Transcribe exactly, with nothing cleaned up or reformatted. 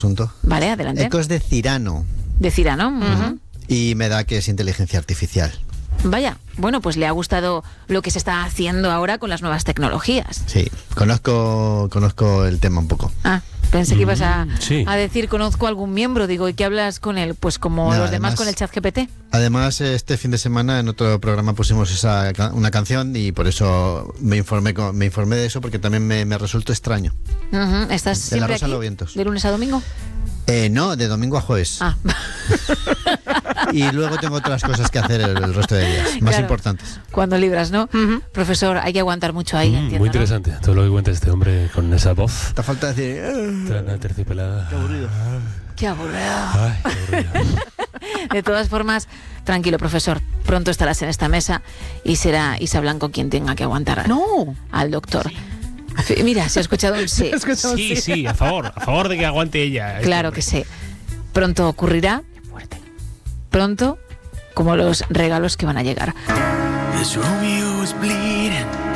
asunto. Vale, adelante. Ecos de Cirano. De Cirano. Uh-huh. Y me da que es inteligencia artificial. Vaya, bueno, pues le ha gustado lo que se está haciendo ahora con las nuevas tecnologías. Sí, conozco, conozco el tema un poco. Ah, pensé que ibas a, sí. a decir conozco a algún miembro, digo, ¿y qué hablas con él? Pues como No, los además, demás con el chat G P T. Además, este fin de semana en otro programa pusimos esa una canción y por eso me informé con, me informé de eso porque también me, me resultó extraño. Uh-huh. ¿Estás De la siempre Rosa aquí? a los vientos. ¿De lunes a domingo? Eh, no, de domingo a jueves. Ah. Y luego tengo otras cosas que hacer el, el resto de días, más Claro. importantes. Cuando libras, ¿no? Uh-huh. Profesor, hay que aguantar mucho ahí, Mm, entiendo, muy interesante, ¿no? Todo lo que cuenta este hombre con esa voz Te falta decir... tan aterciopelada. Qué aburrido. Qué aburrido. Ay, qué aburrido. De todas formas, tranquilo, profesor. Pronto estarás en esta mesa y será Isa Blanco quien tenga que aguantar No. al doctor. Sí. Mira, se ha escuchado un sí. Sí, sí, a favor, a favor de que aguante ella. Claro que sí. Pronto ocurrirá. Pronto, como los regalos que van a llegar. As Romeo was bleeding